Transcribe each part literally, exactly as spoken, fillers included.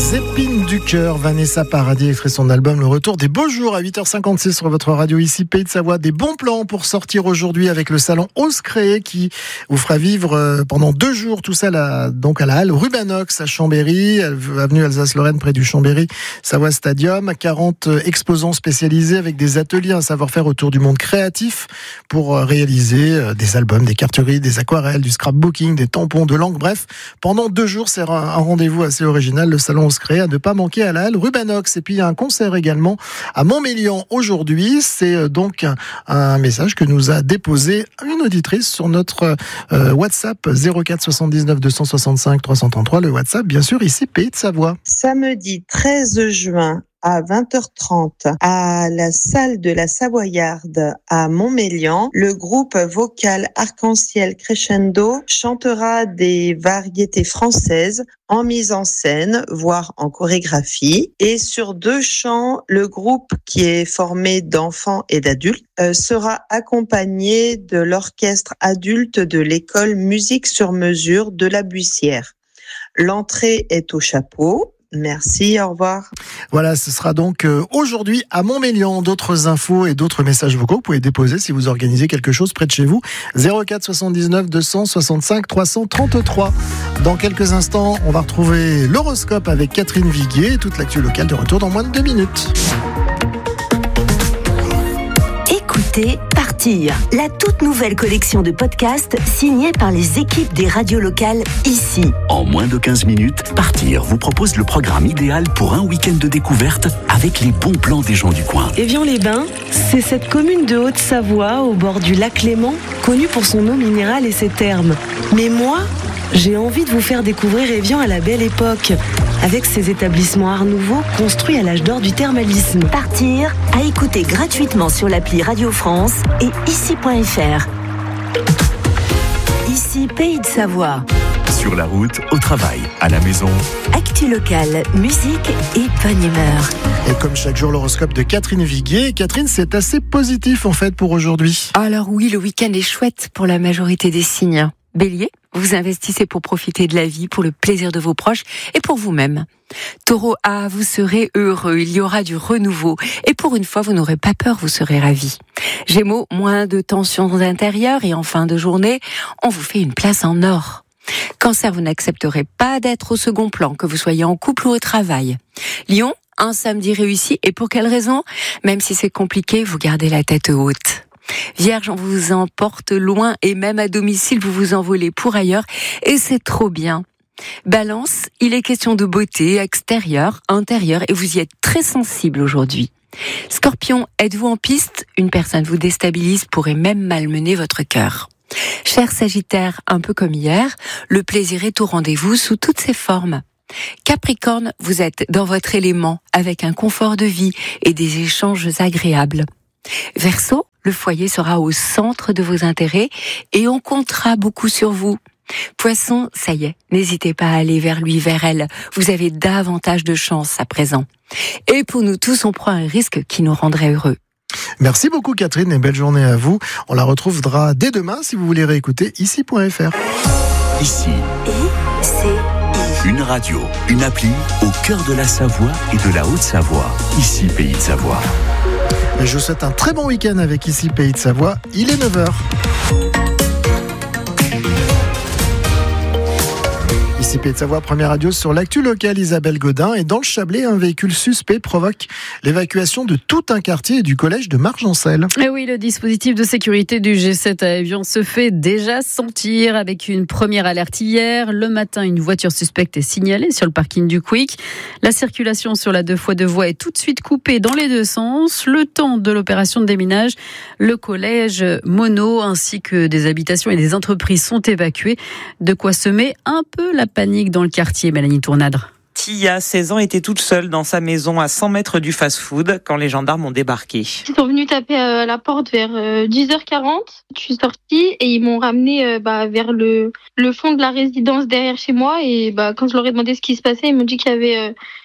Les épines du cœur, Vanessa Paradis extrait son album Le Retour des Beaux Jours à huit heures cinquante-six sur votre radio ici Pays de Savoie. Des bons plans pour sortir aujourd'hui avec le salon Ose Créer qui vous fera vivre pendant deux jours tout ça là, donc à la halle Rubanox à Chambéry, avenue Alsace-Lorraine près du Chambéry Savoie Stadium. quarante exposants spécialisés avec des ateliers, un savoir-faire autour du monde créatif pour réaliser des albums, des cartoucheries, des aquarelles, du scrapbooking, des tampons, de l'encre. Bref, pendant deux jours, c'est un rendez-vous assez original. Le salon Ose Créer à ne pas manquer à la halle Rubanox. Et puis il y a un concert également à Montmélian aujourd'hui. C'est donc un, un message que nous a déposé une auditrice sur notre euh, WhatsApp zéro quatre soixante-dix-neuf deux cent soixante-cinq trois cent trente-trois. Le WhatsApp, bien sûr, ici Pays de Savoie. Samedi treize juin à vingt heures trente à la salle de la Savoyarde à Montmélian, le groupe vocal Arc-en-Ciel Crescendo chantera des variétés françaises en mise en scène, voire en chorégraphie. Et sur deux chants, le groupe, qui est formé d'enfants et d'adultes, euh, sera accompagné de l'orchestre adulte de l'école Musique sur mesure de la Buissière. L'entrée est au chapeau. Merci, au revoir. Voilà, ce sera donc euh, aujourd'hui à Montmélian. D'autres infos et d'autres messages vocaux, vous pouvez déposer si vous organisez quelque chose près de chez vous. zéro quatre soixante-dix-neuf deux cent soixante-cinq trois cent trente-trois. Dans quelques instants, on va retrouver l'horoscope avec Catherine Viguier et toute l'actu locale de retour dans moins de deux minutes. Écoutez Partir, la toute nouvelle collection de podcasts signée par les équipes des radios locales ici. En moins de quinze minutes, Partir vous propose le programme idéal pour un week-end de découverte avec les bons plans des gens du coin. Évian-les-Bains, c'est cette commune de Haute-Savoie au bord du lac Léman, connue pour son eau minérale et ses thermes. Mais moi, j'ai envie de vous faire découvrir Évian à la belle époque, avec ses établissements Art Nouveau construits à l'âge d'or du thermalisme. Partir, à écouter gratuitement sur l'appli Radio France et ici point f r. Ici, Pays de Savoie. Sur la route, au travail, à la maison. Actu locale, musique et bonne humeur. Et comme chaque jour, l'horoscope de Catherine Viguier. Catherine, c'est assez positif en fait pour aujourd'hui. Alors oui, le week-end est chouette pour la majorité des signes. Bélier, vous investissez pour profiter de la vie, pour le plaisir de vos proches et pour vous-même. Taureau A, vous serez heureux, il y aura du renouveau. Et pour une fois, vous n'aurez pas peur, vous serez ravis. Gémeaux, moins de tensions intérieures et en fin de journée, on vous fait une place en or. Cancer, vous n'accepterez pas d'être au second plan, que vous soyez en couple ou au travail. Lion, un samedi réussi. Et pour quelle raison ? Même si c'est compliqué, vous gardez la tête haute. Vierge, on vous emporte loin et même à domicile, vous vous envolez pour ailleurs et c'est trop bien. Balance, il est question de beauté extérieure, intérieure et vous y êtes très sensible aujourd'hui. Scorpion, êtes-vous en piste ? Une personne vous déstabilise, pourrait même malmener votre cœur. Cher Sagittaire, un peu comme hier, le plaisir est au rendez-vous sous toutes ses formes. Capricorne, vous êtes dans votre élément avec un confort de vie et des échanges agréables. Verseau, le foyer sera au centre de vos intérêts et on comptera beaucoup sur vous. Poisson, ça y est, n'hésitez pas à aller vers lui, vers elle. Vous avez davantage de chance à présent. Et pour nous tous, on prend un risque qui nous rendrait heureux. Merci beaucoup Catherine et belle journée à vous. On la retrouvera dès demain si vous voulez réécouter ici point f r. Ici. Et c'est Une radio, une appli au cœur de la Savoie et de la Haute-Savoie. Ici Pays de Savoie. Je vous souhaite un très bon week-end avec ici Pays de Savoie. Il est neuf heures. Ici Pays de Savoie, première radio sur l'actu locale, Isabelle Godin. Et dans le Chablais, un véhicule suspect provoque l'évacuation de tout un quartier et du collège de Margencel. Et oui, le dispositif de sécurité du G sept à Évian se fait déjà sentir avec une première alerte hier. Le matin, une voiture suspecte est signalée sur le parking du Quick. La circulation sur la deux fois deux voies est tout de suite coupée dans les deux sens. Le temps de l'opération de déminage, le collège Mono ainsi que des habitations et des entreprises sont évacuées. De quoi semer un peu la panique dans le quartier, Mélanie Tournadre. Tia, seize ans, était toute seule dans sa maison à cent mètres du fast-food quand les gendarmes ont débarqué. Ils sont venus taper à la porte vers dix heures quarante. Je suis sortie et ils m'ont ramené bah, vers le, le fond de la résidence derrière chez moi. Et bah, quand je leur ai demandé ce qui se passait, ils m'ont dit qu'il y avait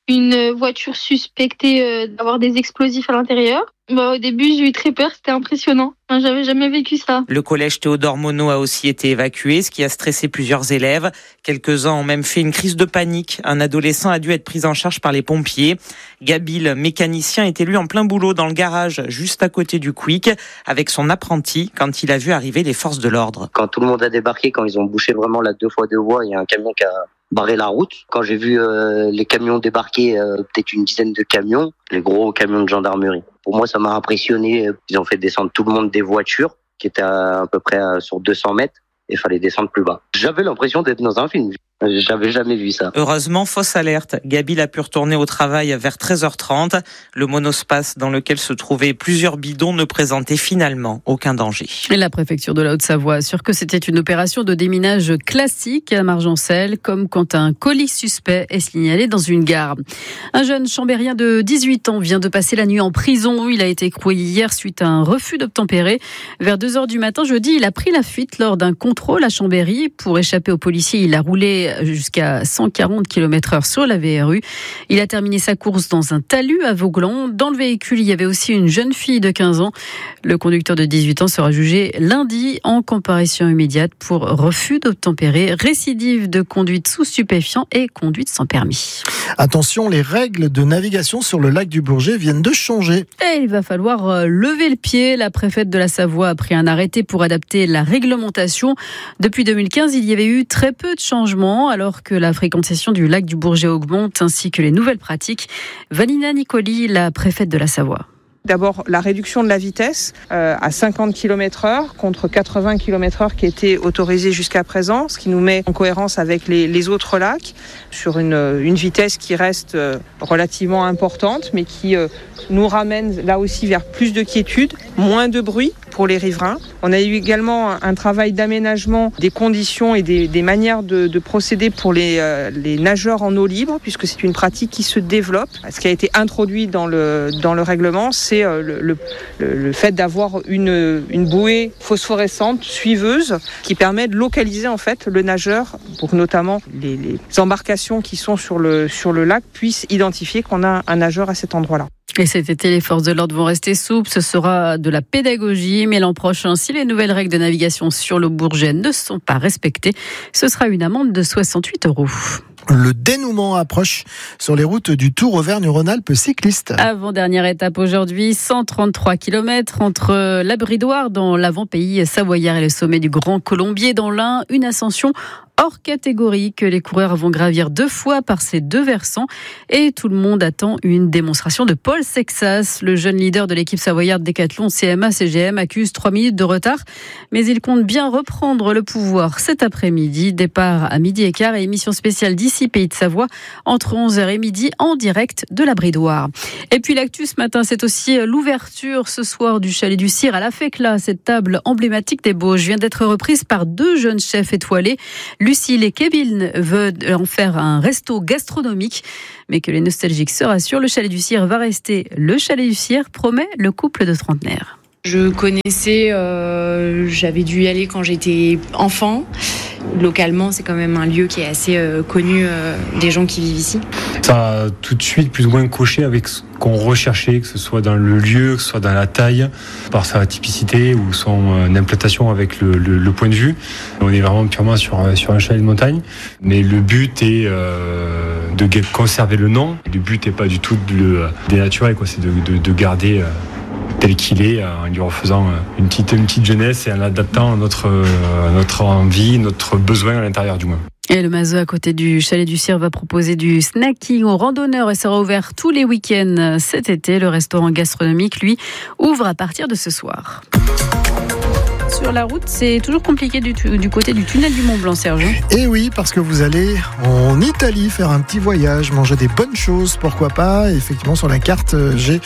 une voiture suspectée euh, d'avoir des explosifs à l'intérieur. Bah, au début, j'ai eu très peur, c'était impressionnant. Enfin, j'avais jamais vécu ça. Le collège Théodore Monod a aussi été évacué, ce qui a stressé plusieurs élèves. Quelques-uns ont même fait une crise de panique. Un adolescent a dû être pris en charge par les pompiers. Gabil, mécanicien, était lui en plein boulot dans le garage, juste à côté du Quick, avec son apprenti, quand il a vu arriver les forces de l'ordre. Quand tout le monde a débarqué, quand ils ont bouché vraiment la deux fois deux voies, il y a un camion qui a barré la route. Quand j'ai vu euh, les camions débarquer, euh, peut-être une dizaine de camions, les gros camions de gendarmerie. Pour moi, ça m'a impressionné. Ils ont fait descendre tout le monde des voitures, qui étaient à, à peu près sur deux cents mètres, et il fallait descendre plus bas. J'avais l'impression d'être dans un film. J'avais jamais vu ça. Heureusement, fausse alerte. Gabil a pu retourner au travail vers treize heures trente. Le monospace dans lequel se trouvaient plusieurs bidons ne présentait finalement aucun danger. Et la préfecture de la Haute-Savoie assure que c'était une opération de déminage classique à Margencel, comme quand un colis suspect est signalé dans une gare. Un jeune chambérien de dix-huit ans vient de passer la nuit en prison. Il a été écroué hier suite à un refus d'obtempérer. Vers deux heures du matin jeudi, il a pris la fuite lors d'un contrôle à Chambéry. Pour échapper aux policiers, il a roulé jusqu'à cent quarante kilomètres heure sur la V R U. Il a terminé sa course dans un talus à Vauglans. Dans le véhicule, il y avait aussi une jeune fille de quinze ans. Le conducteur de dix-huit ans sera jugé lundi en comparution immédiate pour refus d'obtempérer, récidive de conduite sous stupéfiants et conduite sans permis. Attention, les règles de navigation sur le lac du Bourget viennent de changer. Et il va falloir lever le pied. La préfète de la Savoie a pris un arrêté pour adapter la réglementation. Depuis deux mille quinze, il y avait eu très peu de changements, alors que la fréquentation du lac du Bourget augmente, ainsi que les nouvelles pratiques. Vanina Nicoli, la préfète de la Savoie. D'abord, la réduction de la vitesse euh, à cinquante kilomètres heure contre quatre-vingts kilomètres heure qui était autorisée jusqu'à présent, ce qui nous met en cohérence avec les, les autres lacs sur une, une vitesse qui reste euh, relativement importante, mais qui euh, nous ramène là aussi vers plus de quiétude, moins de bruit pour les riverains. On a eu également un travail d'aménagement des conditions et des, des manières de, de procéder pour les, euh, les nageurs en eau libre, puisque c'est une pratique qui se développe. Ce qui a été introduit dans le, dans le règlement, c'est Le, le, le fait d'avoir une, une bouée phosphorescente suiveuse qui permet de localiser en fait le nageur pour que notamment les, les embarcations qui sont sur le, sur le lac puissent identifier qu'on a un nageur à cet endroit-là. Et cet été, les forces de l'ordre vont rester souples. Ce sera de la pédagogie. Mais l'an prochain, si les nouvelles règles de navigation sur le Bourget ne sont pas respectées, ce sera une amende de soixante-huit euros. Le dénouement approche sur les routes du Tour Auvergne-Rhône-Alpes cycliste. Avant-dernière étape aujourd'hui, cent trente-trois kilomètres entre la Bridoire dans l'avant-pays savoyard et le sommet du Grand Colombier dans l'Ain. Une ascension hors catégorie que les coureurs vont gravir deux fois par ces deux versants. Et tout le monde attend une démonstration de Paul Sexas. Le jeune leader de l'équipe savoyarde Décathlon C M A C G M accuse trois minutes de retard. Mais il compte bien reprendre le pouvoir cet après-midi. Départ à midi et quart et émission spéciale d'ici Pays de Savoie entre onze heures et midi en direct de la Bridoire. Et puis l'actu ce matin, c'est aussi l'ouverture ce soir du Chalet du Cire à la Fécla. Cette table emblématique des Bauges vient d'être reprise par deux jeunes chefs étoilés. Lucille et Kevin veulent en faire un resto gastronomique, mais que les nostalgiques se rassurent, le Chalet du Cire va rester le Chalet du Cire, promet le couple de trentenaires. Je connaissais, euh, j'avais dû y aller quand j'étais enfant. Localement, c'est quand même un lieu qui est assez euh, connu euh, des gens qui vivent ici. Ça a tout de suite plus ou moins coché avec ce qu'on recherchait, que ce soit dans le lieu, que ce soit dans la taille, par sa typicité ou son euh, implantation avec le, le, le point de vue. On est vraiment purement sur, sur un chalet de montagne, mais le but est euh, de conserver le nom. Le but n'est pas du tout de le dénaturer, quoi. C'est de, de, de garder... Euh, tel qu'il est, en lui refaisant une petite, une petite jeunesse et en adaptant notre, notre envie, notre besoin à l'intérieur du moins. Et le Mazo à côté du Chalet du Cire va proposer du snacking aux randonneurs et sera ouvert tous les week-ends cet été. Le restaurant gastronomique, lui, ouvre à partir de ce soir. Sur la route, c'est toujours compliqué du, du côté du tunnel du Mont Blanc, Serge. Et oui, parce que vous allez en Italie faire un petit voyage, manger des bonnes choses, pourquoi pas. Effectivement, sur la carte, j'ai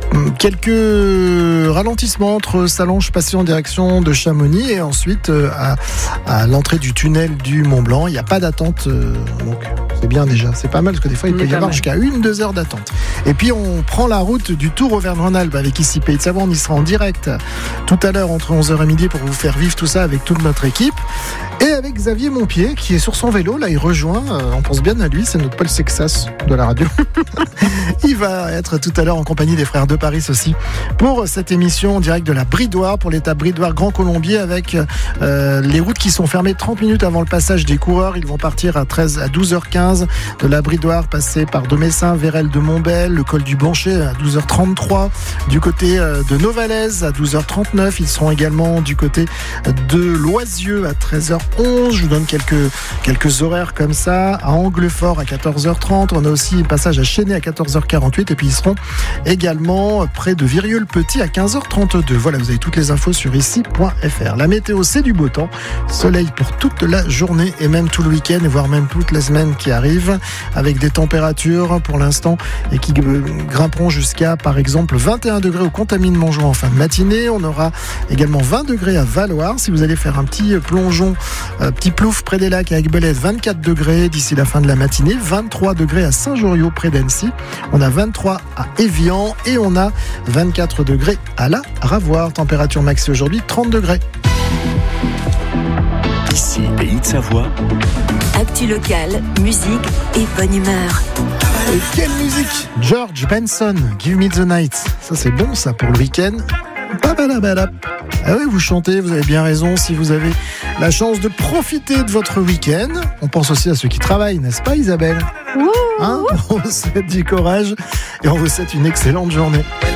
quelques ralentissements entre Sallanches passé en direction de Chamonix et ensuite à, à l'entrée du tunnel du Mont Blanc. Il n'y a pas d'attente, donc c'est bien déjà. C'est pas mal, parce que des fois, il peut y avoir jusqu'à une, deux heures d'attente. Et puis, on prend la route du Tour Auvergne-Rhône-Alpes avec ici Pays de Savoie. On y sera en direct tout à l'heure entre onze heures et midi pour vous faire vivre tout ça avec toute notre équipe. Et avec Xavier Montpied qui est sur son vélo, là il rejoint, euh, on pense bien à lui, c'est notre Paul Sexas de la radio. Il va être tout à l'heure en compagnie des frères de Paris aussi pour cette émission en direct de la Bridoire, pour l'étape Bridoire Grand Colombier, avec euh, les routes qui sont fermées trente minutes avant le passage des coureurs. Ils vont partir à, treize, à douze heures quinze de la Bridoire, passer par Domessin, Vérel de Montbel, le col du Bancher à douze heures trente-trois, du côté euh, de Novalaise à douze heures trente-neuf. Ils seront également du côté de Loisieux à treize heures onze. Je vous donne quelques, quelques horaires comme ça. À Anglefort à quatorze heures trente. On a aussi un passage à Chénet à quatorze heures quarante-huit. Et puis ils seront également près de Virieu-le-Petit à quinze heures trente-deux. Voilà, vous avez toutes les infos sur ici point f r. La météo, c'est du beau temps. Soleil pour toute la journée et même tout le week-end, et voire même toute la semaine qui arrive, avec des températures pour l'instant et qui grimperont jusqu'à par exemple vingt et un degrés au Contamine-Montjoie en fin de matinée. On aura également vingt degrés à Valloire. Si vous allez faire un petit plongeon, un petit plouf près des lacs avec Belette, vingt-quatre degrés d'ici la fin de la matinée, vingt-trois degrés à Saint-Joriot près d'Annecy. On a vingt-trois à Évian et on a vingt-quatre degrés à la Ravoire. Température maxi aujourd'hui trente degrés. Ici, Pays de Savoie. Actu locale, musique et bonne humeur. Et quelle musique! George Benson, Give Me the Night. Ça c'est bon ça pour le week-end. Ah oui, vous chantez, vous avez bien raison. Si vous avez la chance de profiter de votre week-end, on pense aussi à ceux qui travaillent, n'est-ce pas Isabelle? Hein? On vous souhaite du courage et on vous souhaite une excellente journée.